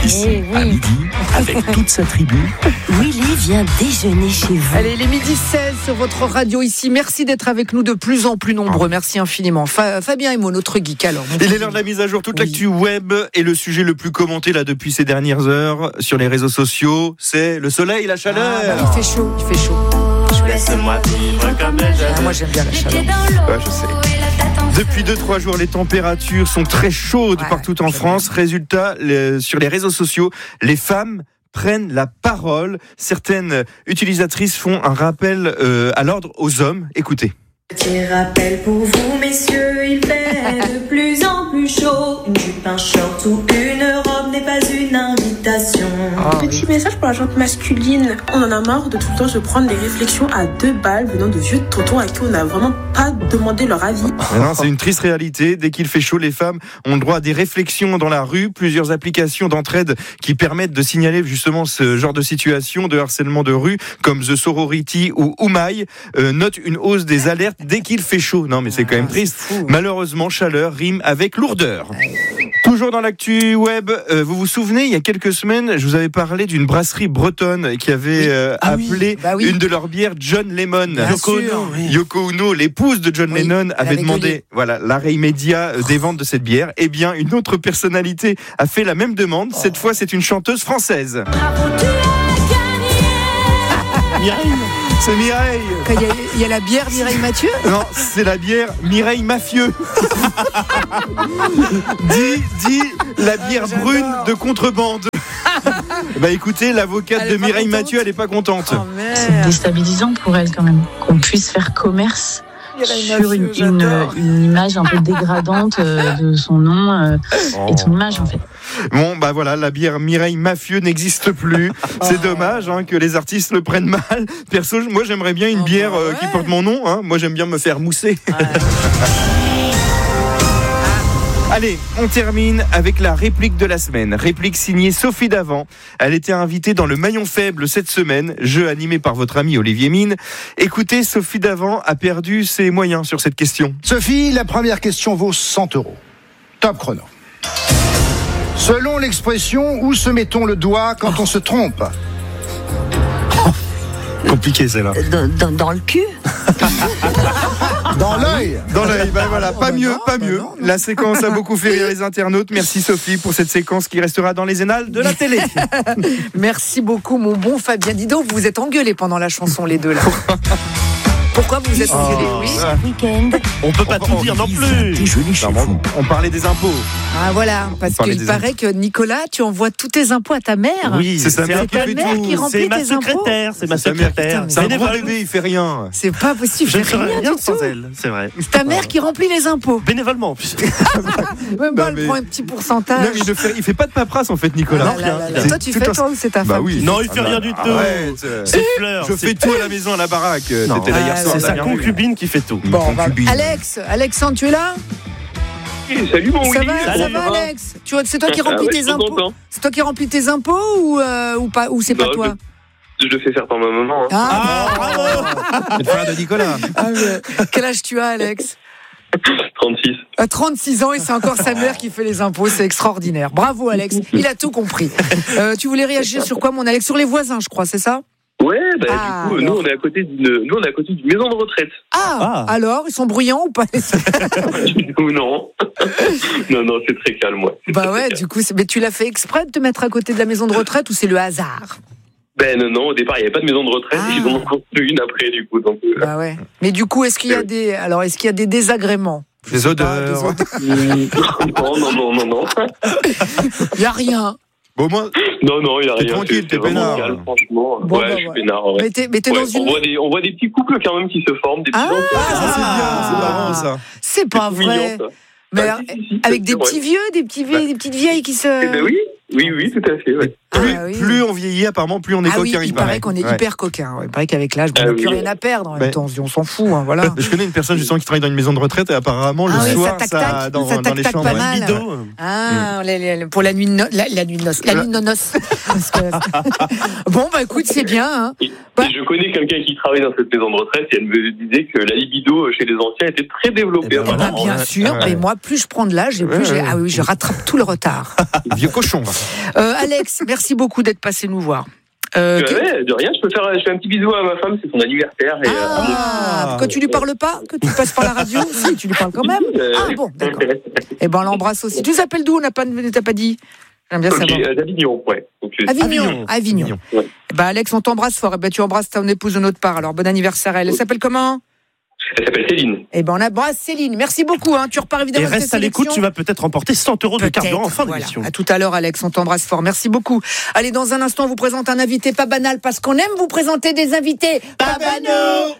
Ici, à midi, avec toute sa tribu, Willy vient déjeuner chez vous. Allez, les midi 16 sur votre radio ici. Merci d'être avec nous de plus en plus nombreux. Merci infiniment. Fabien Emo, notre geek. Alors, il est l'heure de la mise à jour. Toute l'actu web et le sujet le plus commenté là depuis ces dernières heures sur les réseaux sociaux, c'est le soleil, la chaleur. Il fait chaud, il fait chaud. Laisse-moi vivre comme jamais. Moi, j'aime bien la chaleur. Ouais, je sais. Depuis 2-3 jours, les températures sont très chaudes partout en France. Résultat, sur les réseaux sociaux, les femmes prennent la parole. Certaines utilisatrices font un rappel à l'ordre aux hommes. Écoutez. Petit rappel pour vous, messieurs, il fait de plus en plus chaud. Une jupe, un short ou une robe n'est pas une invitation. Petit message pour la gente masculine. On en a marre de tout le temps se prendre des réflexions à 2 balles venant de vieux tontons à qui on n'a vraiment pas demandé leur avis. Non, c'est une triste réalité. Dès qu'il fait chaud, les femmes ont le droit à des réflexions dans la rue. Plusieurs applications d'entraide qui permettent de signaler justement ce genre de situation de harcèlement de rue, comme The Sorority ou Oumaï, notent une hausse des alertes dès qu'il fait chaud. Non, mais c'est quand même triste. Malheureusement, chaleur rime avec lourdeur. Toujours dans l'actu web, vous vous souvenez, il y a quelques semaines, je vous avais parlé d'une brasserie bretonne qui avait appelé une de leurs bières John Lemon. Yoko Ono, l'épouse de John Lennon, avait demandé l'arrêt immédiat des ventes de cette bière. Eh bien, une autre personnalité a fait la même demande. Cette fois, c'est une chanteuse française. Bravo, tu as gagné. Mireille. C'est Mireille. Il y a la bière Mireille Mathieu ? Non, c'est la bière Mireille Mafieux. dit la bière brune de contrebande. Bah écoutez, l'avocate de Mireille Mathieu, elle n'est pas contente. C'est déstabilisant pour elle quand même, qu'on puisse faire commerce sur une image un peu dégradante de son nom et de son image en fait. Bon, bah voilà, la bière Mireille Mafieux n'existe plus. C'est dommage que les artistes le prennent mal. Perso, moi j'aimerais bien une bière qui porte mon nom. Moi j'aime bien me faire mousser. Allez, on termine avec la réplique de la semaine. Réplique signée Sophie Davant. Elle était invitée dans le Maillon Faible cette semaine, jeu animé par votre ami Olivier Mine. Écoutez, Sophie Davant a perdu ses moyens sur cette question. Sophie, la première question vaut 100 €. Top chrono. Selon l'expression, où se met-on le doigt quand on se trompe ? Compliqué celle-là. Dans le cul. Dans l'œil. Dans l'œil, voilà, pas mieux. La séquence a beaucoup fait rire les internautes. Merci Sophie pour cette séquence qui restera dans les annales de la télé. Merci beaucoup mon bon Fabien. Dis donc, vous vous êtes engueulés pendant la chanson les deux là. Pourquoi vous êtes engueulés ? Week-end. On peut pas tout dire non plus. On parlait des impôts. Ah voilà, parce qu'il paraît que Nicolas, tu envoies tous tes impôts à ta mère. Oui, c'est sa mère qui fait tout. Qui remplit tes impôts. C'est ma secrétaire. C'est un gros bébé, il fait rien. C'est pas possible, Je ne fais ferais rien du sans tout. elle, c'est vrai. C'est ta mère qui remplit les impôts. Bénévolement en plus. Même pas, elle prend un petit pourcentage. Non, il fait pas de paperasse en fait, Nicolas. Toi, tu fais toi ou c'est ta femme ? Oui. Non, il fait rien du tout. C'est Fleur. Je fais tout à la maison, à la baraque. T'étais là hier soir. C'est sa concubine qui fait tout. Bon, Alexandre, tu es là ? Salut mon Ça Willy. va Alex ? C'est toi qui remplis tes impôts ? C'est toi qui remplis tes impôts ou pas ? Ou c'est pas toi ? Je le fais faire par ma maman. Bravo. C'est le frère de Nicolas. Quel âge tu as, Alex ? 36. 36 ans et c'est encore sa mère qui fait les impôts, c'est extraordinaire. Bravo Alex, il a tout compris. Tu voulais réagir sur quoi mon Alex ? Sur les voisins, je crois, c'est ça ? Ouais, du coup, nous on est à côté d'une maison de retraite. Alors, ils sont bruyants ou pas ? Non. Non, c'est très calme, moi. Du coup, mais tu l'as fait exprès de te mettre à côté de la maison de retraite ou c'est le hasard ? Non, au départ, il n'y avait pas de maison de retraite, ils en ont construit une après, du coup. Donc, Mais du coup, est-ce qu'il y a des désagréments ? Des odeurs. Non. Il n'y a rien. Bon, moi. Non, il n'y a rien. T'es tranquille, t'es peinard. Calme, franchement. Je suis peinard. Ouais. Mais t'es dans une. On voit des petits couples quand même qui se forment, des petits enfants. Ça, c'est bien, c'est marrant ça. C'est pas vrai. Mignon, ça. Mais avec des petits vieux, des petites vieilles qui se. Oui, tout à fait. Ouais. Plus on vieillit, apparemment, plus on est coquin. Il paraît qu'on est hyper coquin. Il paraît qu'avec l'âge, on n'a plus rien à perdre. En même temps, on s'en fout. Voilà. Je connais une personne justement qui travaille dans une maison de retraite et apparemment le soir, ça dans les chambres. Pas mal. Pour la nuit de noces. Bon, bah écoute, c'est bien. Hein. Et je connais quelqu'un qui travaille dans cette maison de retraite et elle me disait que la libido chez les anciens était très développée. Bien sûr, mais moi, plus je prends de l'âge, et plus je rattrape tout le retard. Vieux cochon. Alex, merci beaucoup d'être passé nous voir. De rien, je fais un petit bisou à ma femme, c'est son anniversaire. Que tu lui parles pas, que tu passes par la radio, si tu lui parles quand même. Bon, d'accord. Eh ben, on l'embrasse aussi. Tu t'appelles d'où? T'as pas dit? J'aime bien savoir. D'Avignon, ouais. Avignon. Ouais. Alex, on t'embrasse fort. Tu embrasses ton épouse de notre part. Alors, bon anniversaire à elle. Elle s'appelle comment? Elle s'appelle Céline. On embrasse Céline. Merci beaucoup. Tu repars évidemment. Et reste à l'écoute, tu vas peut-être remporter 100 € de carburant en fin d'émission. À tout à l'heure, Alex. On t'embrasse fort. Merci beaucoup. Allez, dans un instant, on vous présente un invité pas banal parce qu'on aime vous présenter des invités pas banaux.